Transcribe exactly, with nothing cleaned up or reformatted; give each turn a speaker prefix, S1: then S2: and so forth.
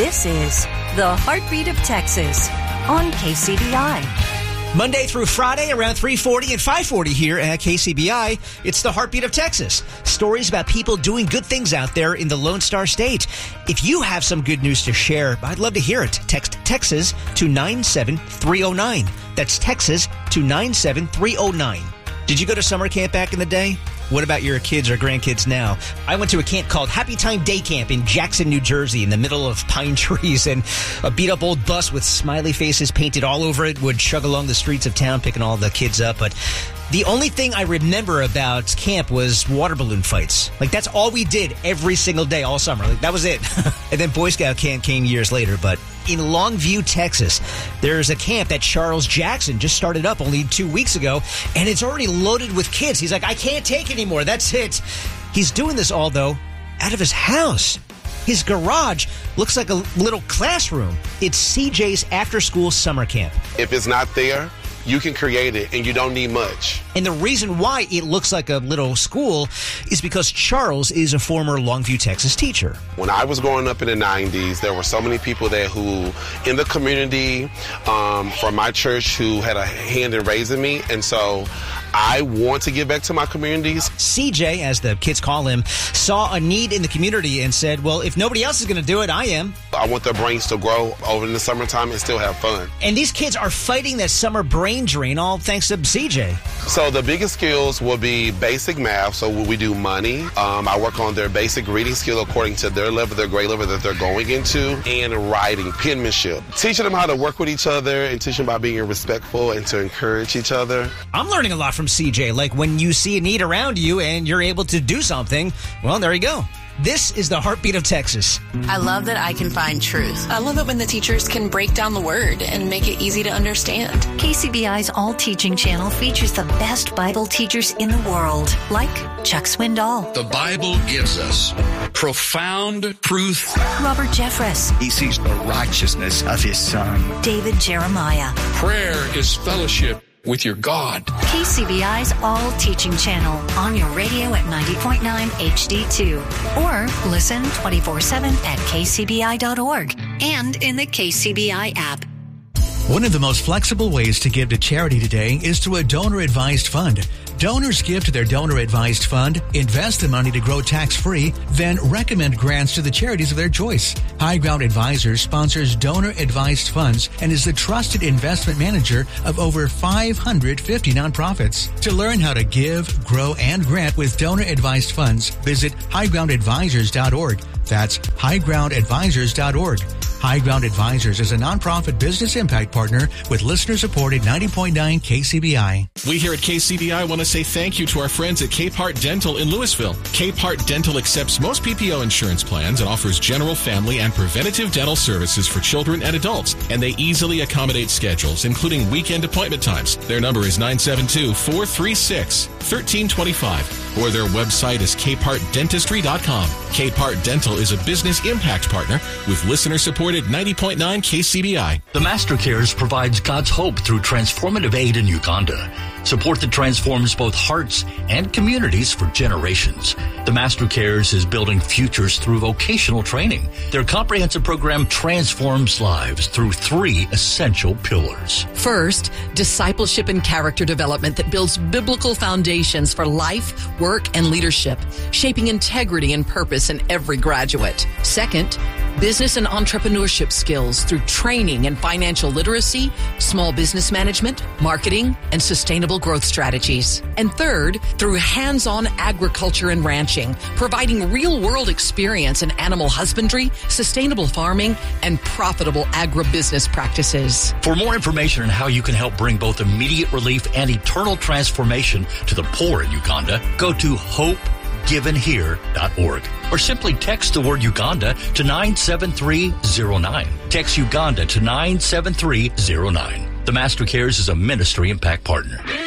S1: This is the Heartbeat of Texas on K C B I.
S2: Monday through Friday around three forty and five forty here at K C B I. It's the Heartbeat of Texas. Stories about people doing good things out there in the Lone Star State. If you have some good news to share, I'd love to hear it. Text Texas to nine seven three oh nine. That's Texas to nine seven three oh nine. Did you go to summer camp back in the day? What about your kids or grandkids now? I went to a camp called Happy Time Day Camp in Jackson, New Jersey, in the middle of pine trees, and a beat-up old bus with smiley faces painted all over it would chug along the streets of town, picking all the kids up. But the only thing I remember about camp was water balloon fights. Like, that's all we did every single day all summer. Like, that was it. And then Boy Scout camp came years later. But in Longview, Texas, there's a camp that Charles Jackson just started up only two weeks ago, and it's already loaded with kids. He's like, I can't take anymore. That's it. He's doing this all, though, out of his house. His garage looks like a little classroom. It's C J's after-school summer camp.
S3: If it's not there, you can create it, and you don't need much.
S2: And the reason why it looks like a little school is because Charles is a former Longview, Texas teacher.
S3: When I was growing up in the nineties, there were so many people there who, in the community, um, from my church, who had a hand in raising me. And so I want to give back to my communities.
S2: C J, as the kids call him, saw a need in the community and said, well, if nobody else is going to do it, I am.
S3: I want their brains to grow over in the summertime and still have fun.
S2: And these kids are fighting that summer brain drain, all thanks to C J.
S3: So the biggest skills will be basic math. So we do money. Um, I work on their basic reading skill according to their level, their grade level that they're going into, and writing, penmanship. Teaching them how to work with each other and teaching them about being respectful and to encourage each other.
S2: I'm learning a lot from C J. Like, when you see a need around you and you're able to do something, well, there you go. This is the Heartbeat of Texas.
S4: I love that I can find truth.
S5: I love it when the teachers can break down the word and make it easy to understand.
S1: K C B I's All Teaching channel features the best Bible teachers in the world, like Chuck Swindoll.
S6: The Bible gives us profound truth.
S1: Robert Jeffress.
S7: He sees the righteousness of his son.
S1: David Jeremiah.
S6: Prayer is fellowship with your God.
S1: K C B I's All Teaching channel on your radio at ninety point nine H D two. Or listen twenty-four seven at K C B I dot org and in the K C B I app.
S8: One of the most flexible ways to give to charity today is through a donor-advised fund. Donors give to their donor-advised fund, invest the money to grow tax-free, then recommend grants to the charities of their choice. High Ground Advisors sponsors donor-advised funds and is the trusted investment manager of over five hundred fifty nonprofits. To learn how to give, grow, and grant with donor-advised funds, visit high ground advisors dot org. That's high ground advisors dot org. High Ground Advisors is a nonprofit business impact partner with listener-supported ninety point nine K C B I.
S9: We here at K C B I want to say thank you to our friends at Cape Heart Dental in Louisville. Cape Heart Dental accepts most P P O insurance plans and offers general, family, and preventative dental services for children and adults. And they easily accommodate schedules, including weekend appointment times. Their number is nine seven two, four three six, one three two five, or their website is cape heart dentistry dot com. Cape Heart Dental is a business impact partner with listener-supported ninety point nine K C B I.
S10: The Master Cares provides God's hope through transformative aid in Uganda. Support that transforms both hearts and communities for generations. The Master Cares is building futures through vocational training. Their comprehensive program transforms lives through three essential pillars.
S11: First, discipleship and character development that builds biblical foundations for life, work, and leadership, shaping integrity and purpose in every graduate. Second, business and entrepreneurship skills through training in financial literacy, small business management, marketing, and sustainable growth strategies. And third, through hands-on agriculture and ranching, providing real-world experience in animal husbandry, sustainable farming, and profitable agribusiness practices.
S10: For more information on how you can help bring both immediate relief and eternal transformation to the poor in Uganda, go to hope given here dot org or simply text the word Uganda to nine seven three zero nine. Text Uganda to nine seven three zero nine. The Master Cares is a ministry impact partner.